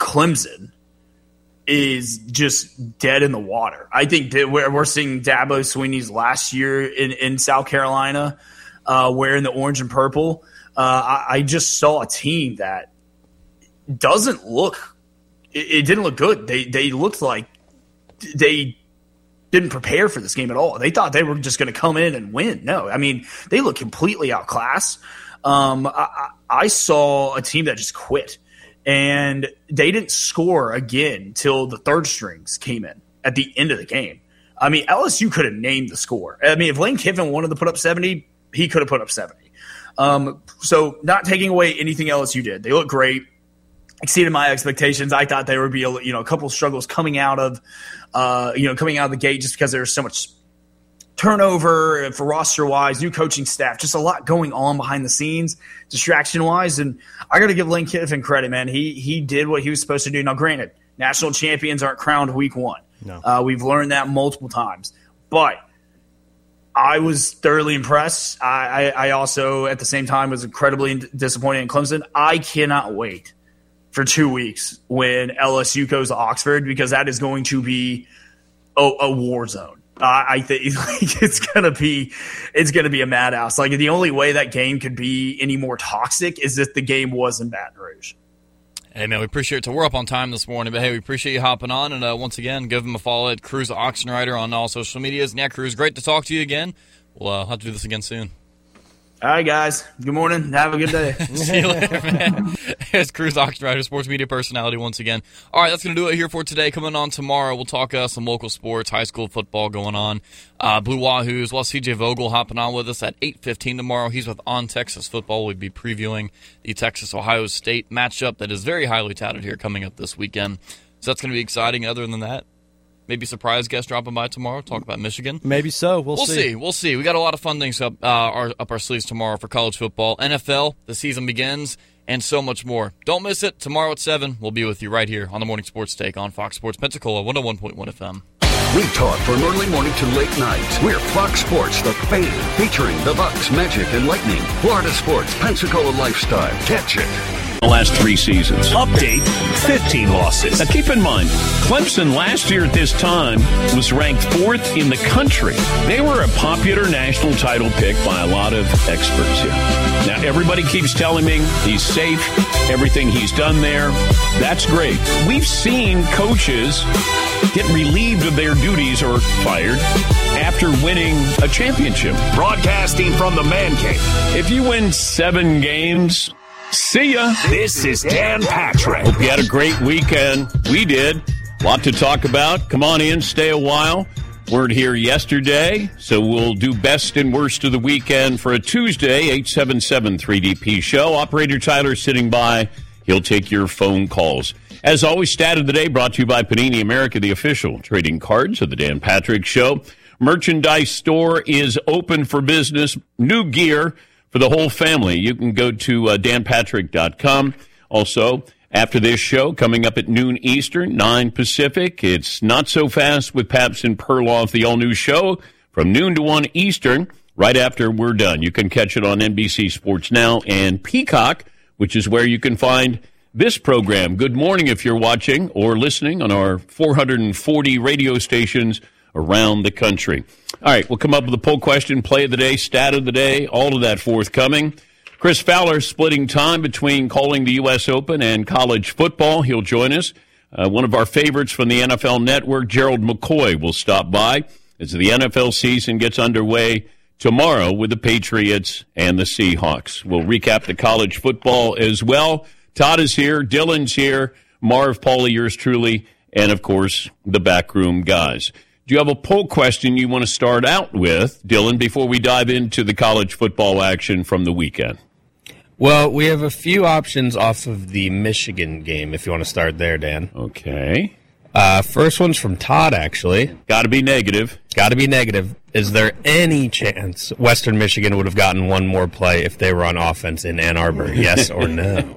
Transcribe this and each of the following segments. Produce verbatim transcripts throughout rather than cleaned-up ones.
Clemson is just dead in the water. I think that we're, we're seeing Dabo Swinney's last year in, in South Carolina uh, wearing the orange and purple. Uh, I, I just saw a team that doesn't look it, – it didn't look good. They they looked like they didn't prepare for this game at all. They thought they were just going to come in and win. No, I mean, they look completely outclassed. Um, I, I saw a team that just quit. And they didn't score again till the third strings came in at the end of the game. I mean, L S U could have named the score. I mean, if Lane Kiffin wanted to put up seventy, he could have put up seventy. Um, so not taking away anything L S U did. They look great, exceeded my expectations. I thought there would be a, you know, a couple of struggles coming out of, uh, you know, coming out of the gate just because there was so much turnover for roster-wise, new coaching staff, just a lot going on behind the scenes, distraction-wise. And I got to give Lane Kiffin credit, man. He he did what he was supposed to do. Now, granted, national champions aren't crowned week one. No. Uh, we've learned that multiple times. But I was thoroughly impressed. I, I, I also, at the same time, was incredibly disappointed in Clemson. I cannot wait for two weeks when L S U goes to Oxford, because that is going to be a, a war zone. Uh, I think like, it's gonna be, it's gonna be a madhouse. Like, the only way that game could be any more toxic is if the game was in Baton Rouge. Hey man, we appreciate it. So we're up on time this morning, but hey, we appreciate you hopping on. And uh, once again, give them a follow at Cruz Oxenrider on all social medias. And yeah, Cruz, great to talk to you again. We'll uh, have to do this again soon. All right, guys. Good morning. Have a good day. See you later, man. It's Cruz Oxenrider, sports media personality once again. All right, that's going to do it here for today. Coming on tomorrow, we'll talk uh, some local sports, high school football going on. Uh, Blue Wahoos, well, C J Vogel hopping on with us at eight fifteen tomorrow. He's with On Texas Football. We'll be previewing the Texas-Ohio State matchup that is very highly touted here coming up this weekend. So that's going to be exciting. Other than that, maybe surprise guest dropping by tomorrow, talk about Michigan. Maybe so. We'll, we'll see. see. We'll see. We got a lot of fun things up, uh, our, up our sleeves tomorrow for college football. N F L, the season begins, and so much more. Don't miss it. Tomorrow at seven, we'll be with you right here on the Morning Sports Take on Fox Sports Pensacola, one oh one point one F M. We talk from early morning to late night. We're Fox Sports, the fan, featuring the Bucks, Magic, and Lightning. Florida sports, Pensacola lifestyle. Catch it. The last three seasons. Update, fifteen losses. Now keep in mind, Clemson last year at this time was ranked fourth in the country. They were a popular national title pick by a lot of experts here. Now everybody keeps telling me he's safe, everything he's done there. That's great. We've seen coaches get relieved of their duties or fired after winning a championship. Broadcasting from the Man Cave. If you win seven games, see ya. This is Dan Patrick. Hope you had a great weekend. We did. A lot to talk about. Come on in, stay a while. Weren't here yesterday, so we'll do best and worst of the weekend for a Tuesday, eight seven seven three D P show. Operator Tyler sitting by. He'll take your phone calls. As always, stat of the day brought to you by Panini America, the official trading cards of the Dan Patrick Show. Merchandise store is open for business. New gear for the whole family. You can go to uh, dan patrick dot com. Also, after this show, coming up at noon Eastern, nine Pacific, it's Not So Fast with Paps and Perloff, the all-new show from noon to one Eastern, right after we're done. You can catch it on N B C Sports Now and Peacock, which is where you can find this program. Good morning if you're watching or listening on our four hundred forty radio stations around the country. All right, we'll come up with a poll question, play of the day, stat of the day, all of that forthcoming. Chris Fowler splitting time between calling the U S Open and college football. He'll join us. Uh, one of our favorites from the N F L Network, Gerald McCoy, will stop by as the N F L season gets underway tomorrow with the Patriots and the Seahawks. We'll recap the college football as well. Todd is here, Dylan's here, Marv, Paulie, yours truly, and, of course, the backroom guys. Do you have a poll question you want to start out with, Dylan, before we dive into the college football action from the weekend? Well, we have a few options off of the Michigan game, if you want to start there, Dan. Okay. Uh, first one's from Todd, actually. Got to be negative. Got to be negative. Is there any chance Western Michigan would have gotten one more play if they were on offense in Ann Arbor? Yes or no?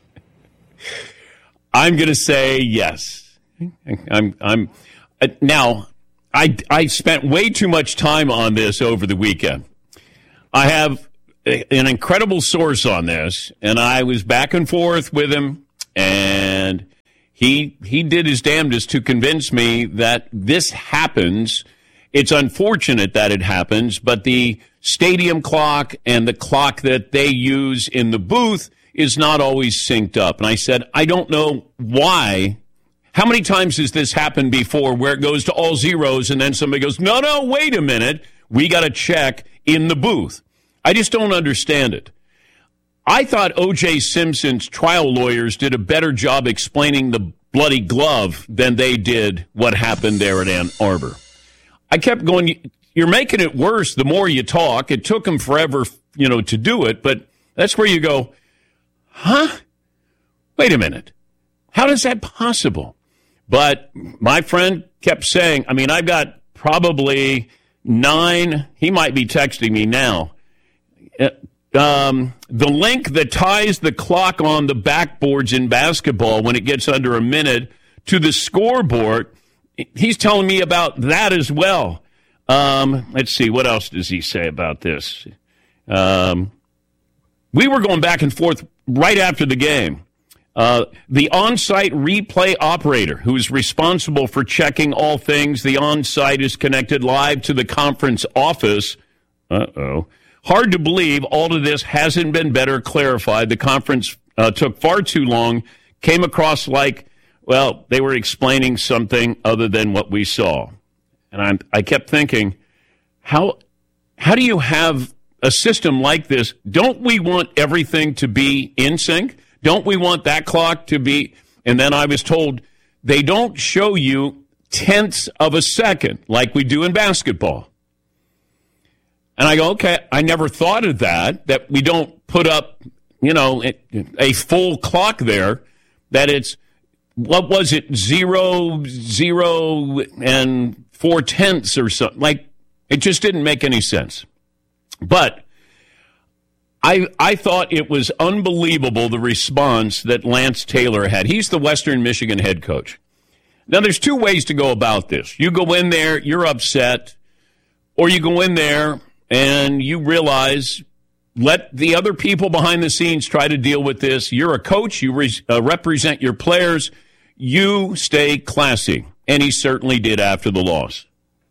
I'm going to say yes. I'm. I'm. Uh, now, I I spent way too much time on this over the weekend. I have a, an incredible source on this, and I was back and forth with him, and he he did his damnedest to convince me that this happens. It's unfortunate that it happens, but the stadium clock and the clock that they use in the booth is not always synced up. And I said, I don't know why. How many times has this happened before where it goes to all zeros and then somebody goes, no, no, wait a minute. We got to check in the booth. I just don't understand it. I thought O J. Simpson's trial lawyers did a better job explaining the bloody glove than they did what happened there at Ann Arbor. I kept going, you're making it worse the more you talk. It took them forever, you know, to do it, but that's where you go, huh? Wait a minute. How is that possible? But my friend kept saying, I mean, I've got probably nine, he might be texting me now, um, the link that ties the clock on the backboards in basketball when it gets under a minute to the scoreboard, he's telling me about that as well. Um, let's see, what else does he say about this? Um, we were going back and forth right after the game. Uh, the on-site replay operator who is responsible for checking all things, the on-site is connected live to the conference office. Uh-oh. Hard to believe all of this hasn't been better clarified. The conference uh, took far too long, came across like, well, they were explaining something other than what we saw. And I, I kept thinking, how how do you have a system like this? Don't we want everything to be in sync? Don't we want that clock to be? And then I was told they don't show you tenths of a second like we do in basketball. And I go, okay, I never thought of that, that we don't put up, you know, a full clock there, that it's, what was it, zero, zero, and four tenths or something. Like, it just didn't make any sense. But I I thought it was unbelievable, the response that Lance Taylor had. He's the Western Michigan head coach. Now, there's two ways to go about this. You go in there, you're upset, or you go in there and you realize, let the other people behind the scenes try to deal with this. You're a coach. You re- uh, represent your players. You stay classy. And he certainly did after the loss.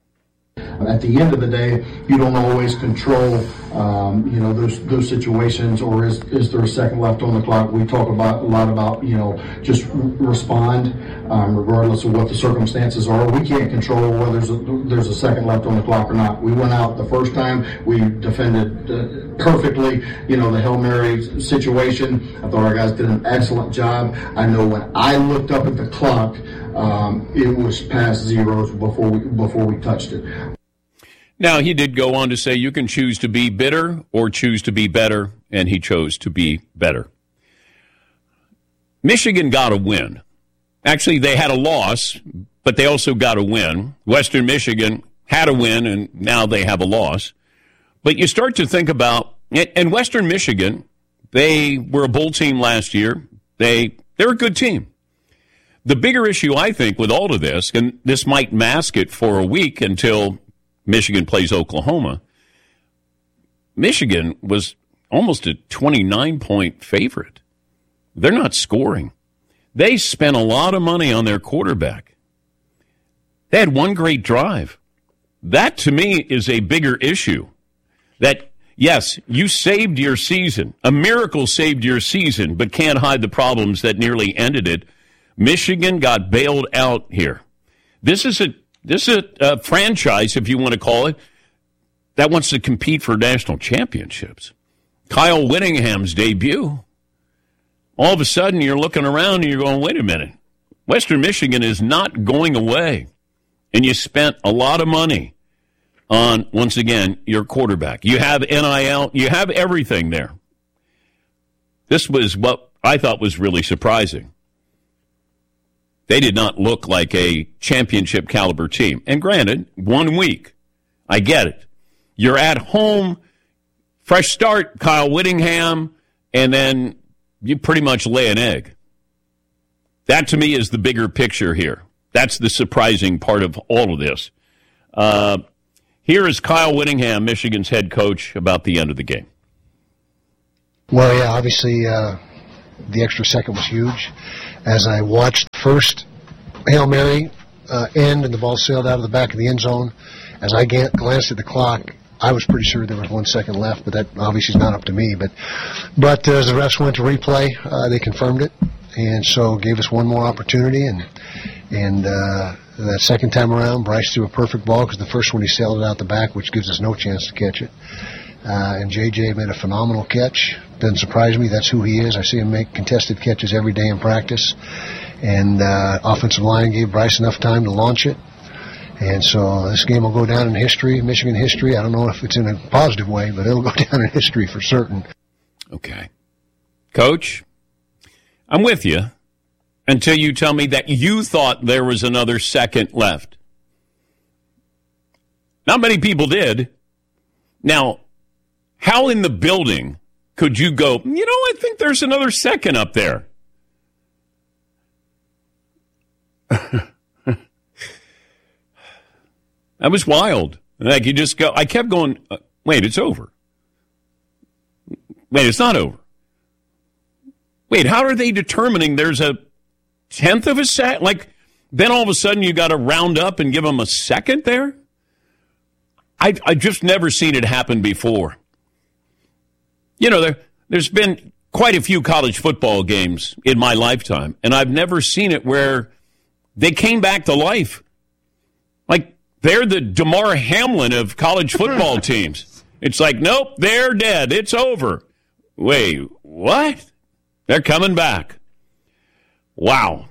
At the end of the day, you don't always control, um, you know, those those situations, or is is there a second left on the clock? We talk about a lot about, you know, just respond, um, regardless of what the circumstances are. We can't control whether there's a, there's a second left on the clock or not. We went out the first time, we defended uh, perfectly, you know, the Hail Mary situation. I thought our guys did an excellent job. I know when I looked up at the clock, Um, it was past zeros before we before we touched it. Now, he did go on to say you can choose to be bitter or choose to be better, and he chose to be better. Michigan got a win. Actually, they had a loss, but they also got a win. Western Michigan had a win, and now they have a loss. But you start to think about, and Western Michigan, they were a bowl team last year. They, they're a good team. The bigger issue, I think, with all of this, and this might mask it for a week until Michigan plays Oklahoma, Michigan was almost a twenty-nine point favorite. They're not scoring. They spent a lot of money on their quarterback. They had one great drive. That, to me, is a bigger issue. That, yes, you saved your season. A miracle saved your season, but can't hide the problems that nearly ended it. Michigan got bailed out here. This is a this is a, a franchise, if you want to call it, that wants to compete for national championships. Kyle Whittingham's debut. All of a sudden, you're looking around and you're going, wait a minute. Western Michigan is not going away. And you spent a lot of money on, once again, your quarterback. You have N I L. You have everything there. This was what I thought was really surprising. They did not look like a championship caliber team. And granted, one week. I get it. You're at home, fresh start, Kyle Whittingham, and then you pretty much lay an egg. That, to me, is the bigger picture here. That's the surprising part of all of this. Uh, here is Kyle Whittingham, Michigan's head coach, about the end of the game. Well, yeah, obviously uh, the extra second was huge. as I watched the first Hail Mary uh, end and the ball sailed out of the back of the end zone, as I ga- glanced at the clock, I was pretty sure there was one second left, but that obviously is not up to me. But but uh, as the refs went to replay, uh, they confirmed it, and so gave us one more opportunity. And and uh, that second time around, Bryce threw a perfect ball because the first one he sailed it out the back, which gives us no chance to catch it. Uh, and J J made a phenomenal catch. Doesn't surprise me. That's who he is. I see him make contested catches every day in practice. And uh, offensive line gave Bryce enough time to launch it. And so this game will go down in history, Michigan history. I don't know if it's in a positive way, but it'll go down in history for certain. Okay. Coach, I'm with you until you tell me that you thought there was another second left. Not many people did. Now, how in the building could you go, you know, I think there's another second up there? That was wild. Like, you just go, I kept going, uh, wait, it's over. Wait, it's not over. Wait, how are they determining there's a tenth of a second? Like, then all of a sudden you got to round up and give them a second there? I I just never seen it happen before. You know, there, there's been quite a few college football games in my lifetime, and I've never seen it where they came back to life. Like, they're the Damar Hamlin of college football teams. It's like, nope, they're dead. It's over. Wait, what? They're coming back. Wow.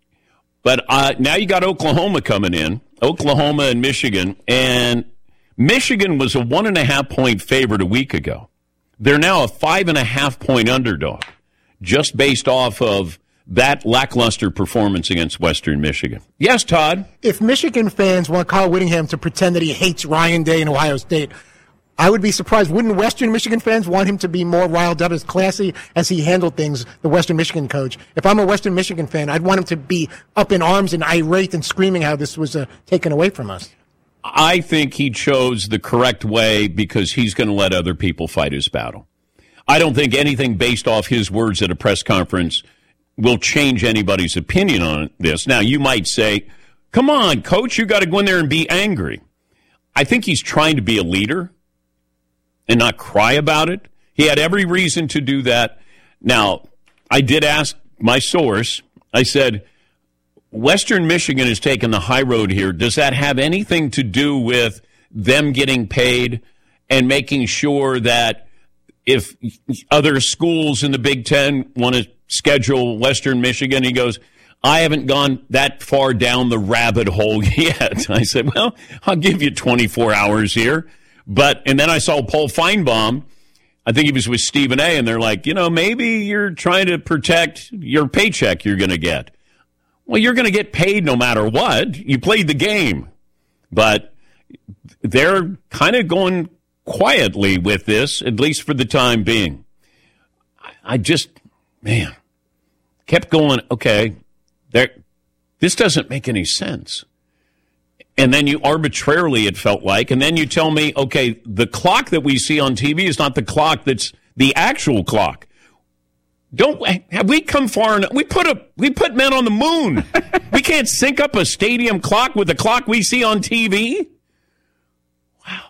But uh, now you got Oklahoma coming in, Oklahoma and Michigan, and Michigan was a one and a half point favorite a week ago. They're now a five and a half point underdog, just based off of that lackluster performance against Western Michigan. Yes, Todd? If Michigan fans want Kyle Whittingham to pretend that he hates Ryan Day and Ohio State, I would be surprised. Wouldn't Western Michigan fans want him to be more riled up, as classy as he handled things, the Western Michigan coach? If I'm a Western Michigan fan, I'd want him to be up in arms and irate and screaming how this was uh, taken away from us. I think he chose the correct way because he's going to let other people fight his battle. I don't think anything based off his words at a press conference will change anybody's opinion on this. Now, you might say, come on, coach, you got to go in there and be angry. I think he's trying to be a leader and not cry about it. He had every reason to do that. Now, I did ask my source, I said, Western Michigan has taken the high road here. Does that have anything to do with them getting paid and making sure that if other schools in the Big Ten want to schedule Western Michigan, he goes, I haven't gone that far down the rabbit hole yet. I said, well, I'll give you twenty-four hours here. But, and then I saw Paul Feinbaum, I think he was with Stephen A., and they're like, you know, maybe you're trying to protect your paycheck you're going to get. Well, you're going to get paid no matter what. You played the game. But they're kind of going quietly with this, at least for the time being. I just, man, kept going, okay, there, this doesn't make any sense. And then you arbitrarily, it felt like, and then you tell me, okay, the clock that we see on T V is not the clock that's the actual clock. Don't have we come far enough? We put a we put men on the moon. We can't sync up a stadium clock with the clock we see on T V. Wow.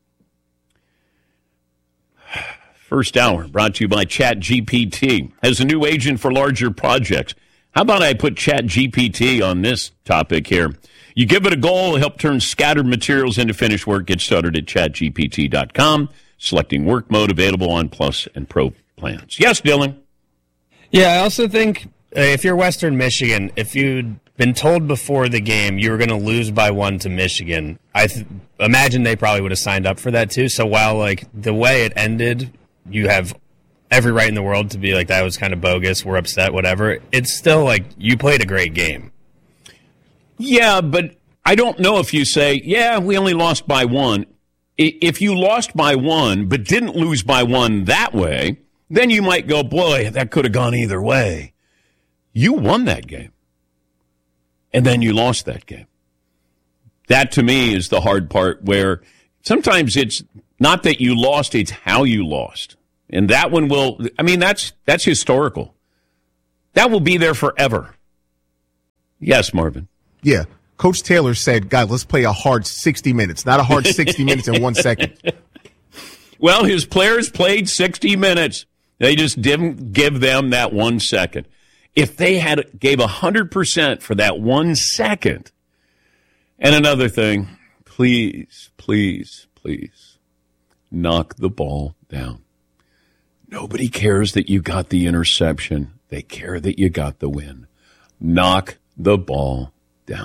First hour brought to you by ChatGPT. As a new agent for larger projects, how about I put ChatGPT on this topic here? You give it a goal, help turn scattered materials into finished work. Get started at chat G P T dot com. Selecting work mode available on Plus and Pro plans. Yes, Dylan. Yeah, I also think uh, if you're Western Michigan, if you'd been told before the game you were going to lose by one to Michigan, I th- imagine they probably would have signed up for that too. So while like the way it ended, you have every right in the world to be like, that was kind of bogus, we're upset, whatever. It's still like you played a great game. Yeah, but I don't know if you say, yeah, we only lost by one. If you lost by one but didn't lose by one that way, then you might go, boy, that could have gone either way. You won that game. And then you lost that game. That, to me, is the hard part where sometimes it's not that you lost, it's how you lost. And that one will, I mean, that's that's historical. That will be there forever. Yes, Marvin. Yeah. Coach Taylor said, God, let's play a hard sixty minutes, not a hard sixty minutes in one second. Well, his players played sixty minutes. They just didn't give them that one second. If they had gave one hundred percent for that one second. And another thing, please, please, please, knock the ball down. Nobody cares that you got the interception. They care that you got the win. Knock the ball down.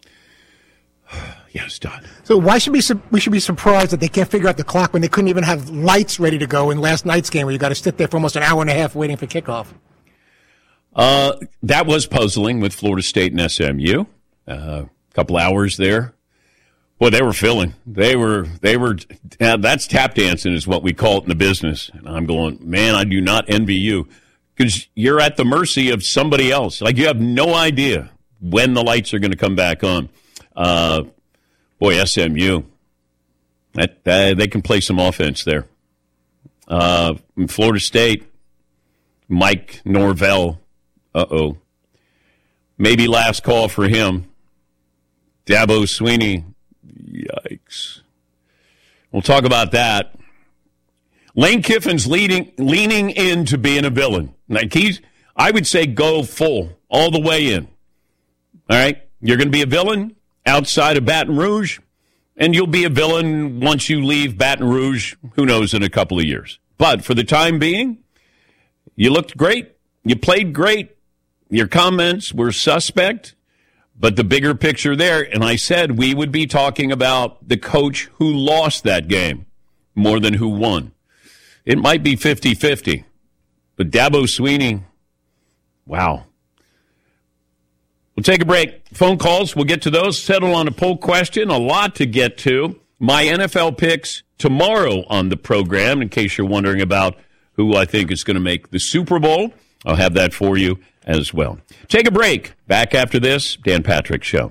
Yes, Don. So why should we we should be surprised that they can't figure out the clock when they couldn't even have lights ready to go in last night's game, where you got to sit there for almost an hour and a half waiting for kickoff? Uh, that was puzzling with Florida State and S M U. A uh, couple hours there. Boy, they were filling. They were. They were. Uh, that's tap dancing, is what we call it in the business. And I'm going, man, I do not envy you, because you're at the mercy of somebody else. Like, you have no idea when the lights are going to come back on. Uh, boy, S M U, that, that they can play some offense there. Uh, Florida State, Mike Norvell, uh-oh. Maybe last call for him. Dabo Swinney, yikes. We'll talk about that. Lane Kiffin's leading, leaning into being a villain. Like, he's, I would say go full, all the way in. All right? You're going to be a villain outside of Baton Rouge, and you'll be a villain once you leave Baton Rouge, who knows, in a couple of years. But for the time being, you looked great. You played great. Your comments were suspect, but the bigger picture there, and I said we would be talking about the coach who lost that game more than who won. It might be fifty-fifty, but Dabo Swinney, wow. We'll take a break. Phone calls, we'll get to those. Settle on a poll question. A lot to get to. My N F L picks tomorrow on the program, in case you're wondering about who I think is going to make the Super Bowl. I'll have that for you as well. Take a break. Back after this, Dan Patrick Show.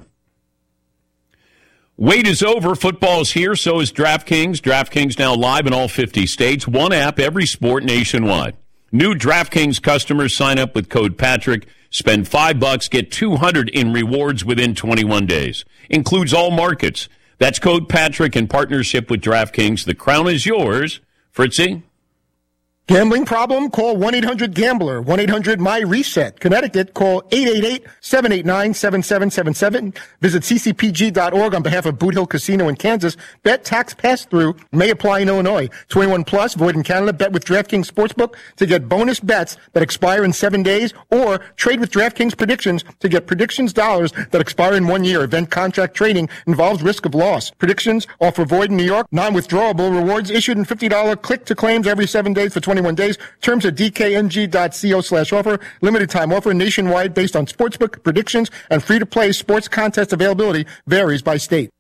Wait is over. Football's here. So is DraftKings. DraftKings now live in all fifty states. One app, every sport nationwide. New DraftKings customers sign up with code Patrick. Spend five bucks, get two hundred in rewards within twenty-one days. Includes all markets. That's code Patrick in partnership with DraftKings. The crown is yours. Fritzy? Gambling problem? Call one eight hundred gambler, one eight hundred my reset. Connecticut, call eight eight eight, seven eight nine, seven seven seven seven. Visit c c p g dot org on behalf of Boot Hill Casino in Kansas. Bet tax pass-through may apply in Illinois. twenty-one plus, void in Canada. Bet with DraftKings Sportsbook to get bonus bets that expire in seven days, or trade with DraftKings Predictions to get predictions dollars that expire in one year. Event contract trading involves risk of loss. Predictions offer void in New York. Non-withdrawable rewards issued in fifty dollars click-to-claims every seven days for twenty-one days. Terms at d k n g dot co slash offer. Limited time offer nationwide based on sportsbook predictions, and free-to-play sports contest availability varies by state.